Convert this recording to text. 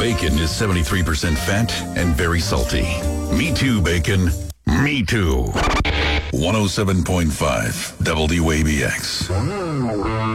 bacon is 73% fat and very salty. Me too, bacon. Me too. 107.5 WABX.